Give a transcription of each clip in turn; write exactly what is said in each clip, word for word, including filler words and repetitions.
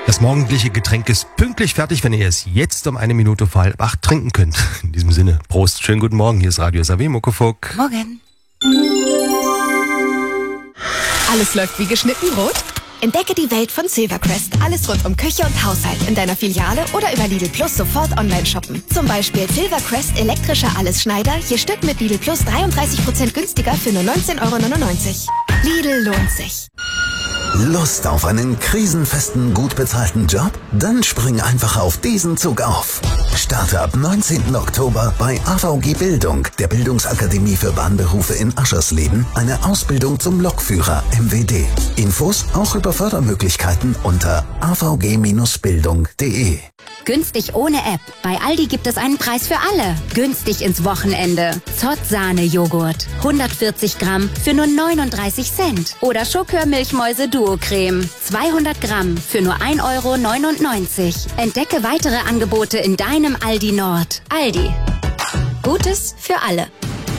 Das morgendliche Getränk ist pünktlich fertig, wenn ihr es jetzt um eine Minute vor halb acht trinken könnt. In diesem Sinne, Prost, schönen guten Morgen, hier ist Radio S A W, Muckefuck. Morgen. Alles läuft wie geschnitten Brot? Entdecke die Welt von Silvercrest. Alles rund um Küche und Haushalt in deiner Filiale oder über Lidl Plus sofort online shoppen. Zum Beispiel Silvercrest elektrischer Allesschneider, je Stück mit Lidl Plus dreiunddreißig Prozent günstiger für nur neunzehn Euro neunundneunzig. Lidl lohnt sich. Lust auf einen krisenfesten, gut bezahlten Job? Dann spring einfach auf diesen Zug auf. Starte ab neunzehnten Oktober bei A V G Bildung, der Bildungsakademie für Bahnberufe in Aschersleben, eine Ausbildung zum Lokführer M W D. Infos auch über Fördermöglichkeiten unter a v g Bindestrich bildung punkt d e. Günstig ohne App. Bei Aldi gibt es einen Preis für alle. Günstig ins Wochenende. Zott-Sahne-Joghurt. hundertvierzig Gramm für nur neununddreißig Cent. Oder Schokör-Milchmäuse-Duo-Creme. zweihundert Gramm für nur ein Euro neunundneunzig. Entdecke weitere Angebote in deinem Aldi Nord. Aldi. Gutes für alle.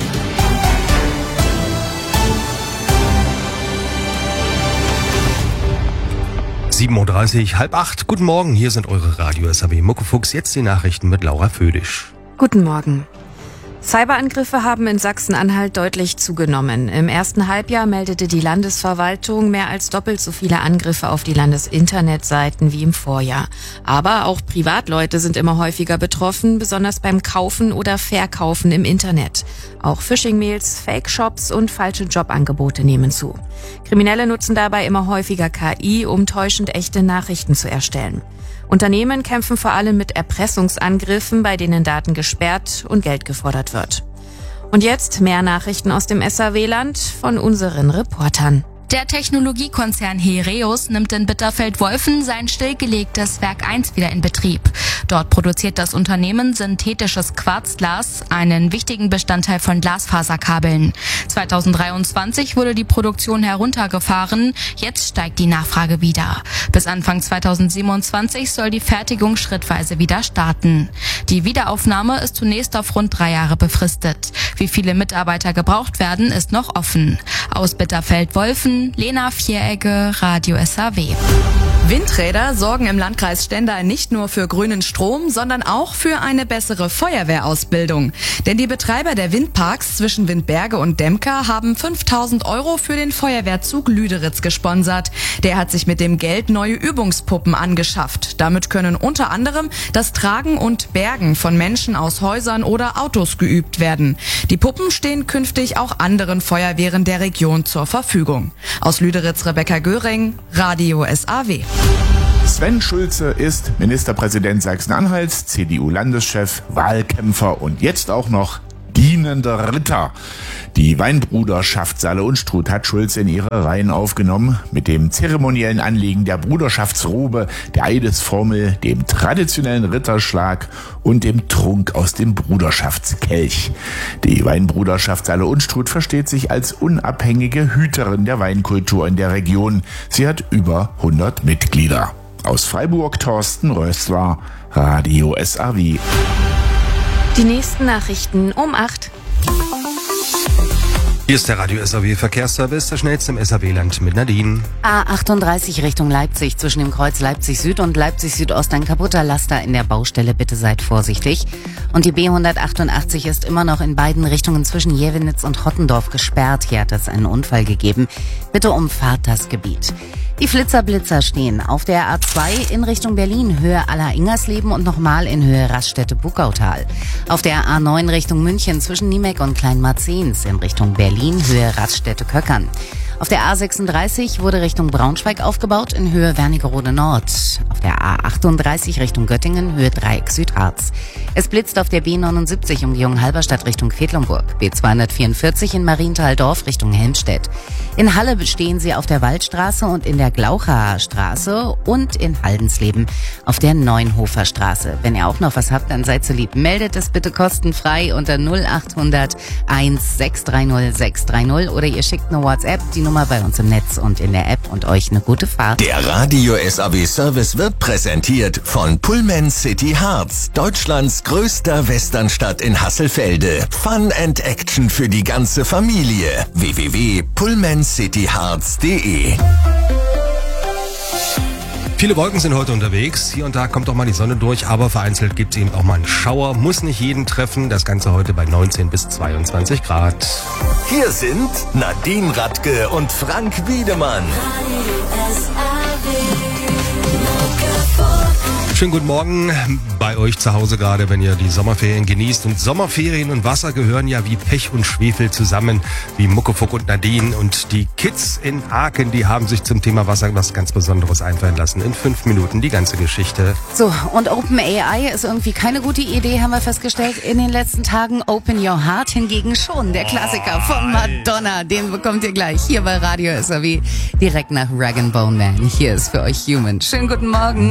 sieben Uhr dreißig, halb acht. Guten Morgen, hier sind eure Radio S A W Muckefuchs. Jetzt die Nachrichten mit Laura Födisch. Guten Morgen. Cyberangriffe haben in Sachsen-Anhalt deutlich zugenommen. Im ersten Halbjahr meldete die Landesverwaltung mehr als doppelt so viele Angriffe auf die Landesinternetseiten wie im Vorjahr. Aber auch Privatleute sind immer häufiger betroffen, besonders beim Kaufen oder Verkaufen im Internet. Auch Phishing-Mails, Fake-Shops und falsche Jobangebote nehmen zu. Kriminelle nutzen dabei immer häufiger K I, um täuschend echte Nachrichten zu erstellen. Unternehmen kämpfen vor allem mit Erpressungsangriffen, bei denen Daten gesperrt und Geld gefordert wird. Und jetzt mehr Nachrichten aus dem S A W-Land von unseren Reportern. Der Technologiekonzern Heraeus nimmt in Bitterfeld-Wolfen sein stillgelegtes Werk eins wieder in Betrieb. Dort produziert das Unternehmen synthetisches Quarzglas, einen wichtigen Bestandteil von Glasfaserkabeln. zweitausenddreiundzwanzig wurde die Produktion heruntergefahren, jetzt steigt die Nachfrage wieder. Bis Anfang zweitausendsiebenundzwanzig soll die Fertigung schrittweise wieder starten. Die Wiederaufnahme ist zunächst auf rund drei Jahre befristet. Wie viele Mitarbeiter gebraucht werden, ist noch offen. Aus Bitterfeld-Wolfen, Lena Vieregge, Radio S A W. Windräder sorgen im Landkreis Stendal nicht nur für grünen Strom, sondern auch für eine bessere Feuerwehrausbildung. Denn die Betreiber der Windparks zwischen Windberge und Demka haben fünftausend Euro für den Feuerwehrzug Lüderitz gesponsert. Der hat sich mit dem Geld neue Übungspuppen angeschafft. Damit können unter anderem das Tragen und Bergen von Menschen aus Häusern oder Autos geübt werden. Die Puppen stehen künftig auch anderen Feuerwehren der Region zur Verfügung. Aus Lüderitz Rebecca Göring, Radio S A W. Sven Schulze ist Ministerpräsident Sachsen-Anhalts, C D U-Landeschef, Wahlkämpfer und jetzt auch noch dienender Ritter. Die Weinbruderschaft Saale Unstrut hat Schulze in ihre Reihen aufgenommen mit dem zeremoniellen Anlegen der Bruderschaftsrobe, der Eidesformel, dem traditionellen Ritterschlag und dem Trunk aus dem Bruderschaftskelch. Die Weinbruderschaft Saale Unstrut versteht sich als unabhängige Hüterin der Weinkultur in der Region. Sie hat über hundert Mitglieder. Aus Freiburg Thorsten Rösler, Radio S A W. Die nächsten Nachrichten um acht. Hier ist der Radio S A W Verkehrsservice, der schnellste im S A W-Land mit Nadine. A achtunddreißig Richtung Leipzig, zwischen dem Kreuz Leipzig Süd und Leipzig Südost ein kaputter Laster in der Baustelle, bitte seid vorsichtig. Und die B hundertachtundachtzig ist immer noch in beiden Richtungen zwischen Jevenitz und Hottendorf gesperrt. Hier hat es einen Unfall gegeben. Bitte umfahrt das Gebiet. Die Flitzerblitzer stehen auf der A zwei in Richtung Berlin, Höhe Aller-Ingersleben und nochmal in Höhe Raststätte-Buckautal. Auf der A neun Richtung München zwischen Niemek und Kleinmarzens in Richtung Berlin, Höhe Raststätte-Köckern. Auf der A sechsunddreißig wurde Richtung Braunschweig aufgebaut in Höhe Wernigerode Nord. Auf der A achtunddreißig Richtung Göttingen, Höhe Dreieck Südharz. Es blitzt auf der B neunundsiebzig Umgehung-Halberstadt Richtung Quedlinburg, B zweihundertvierundvierzig in Marienthal-Dorf Richtung Helmstedt. In Halle bestehen sie auf der Waldstraße und in der Glauchaer Straße und in Haldensleben auf der Neunhofer Straße. Wenn ihr auch noch was habt, dann seid so lieb. Meldet es bitte kostenfrei unter null achthundert eins sechs drei null sechs drei null oder ihr schickt eine WhatsApp, die Nummer bei uns im Netz und in der App und euch eine gute Fahrt. Der Radio S A W Service wird präsentiert von Pullman City Harz, Deutschlands größter Westernstadt in Hasselfelde. Fun and Action für die ganze Familie. w w w punkt pullman city harz punkt d e Viele Wolken sind heute unterwegs. Hier und da kommt auch mal die Sonne durch, aber vereinzelt gibt es eben auch mal einen Schauer. Muss nicht jeden treffen. Das Ganze heute bei neunzehn bis zweiundzwanzig Grad. Hier sind Nadine Radke und Frank Wiedemann. Schönen guten Morgen bei euch zu Hause gerade, wenn ihr die Sommerferien genießt. Und Sommerferien und Wasser gehören ja wie Pech und Schwefel zusammen, wie Muckefuck und Nadine. Und die Kids in Aachen, die haben sich zum Thema Wasser was ganz Besonderes einfallen lassen. In fünf Minuten die ganze Geschichte. So, und OpenAI ist irgendwie keine gute Idee, haben wir festgestellt in den letzten Tagen. Open Your Heart hingegen schon. Der Klassiker von Madonna, den bekommt ihr gleich hier bei Radio S R W direkt nach Rag and Bone Man. Hier ist für euch Human. Schönen guten Morgen.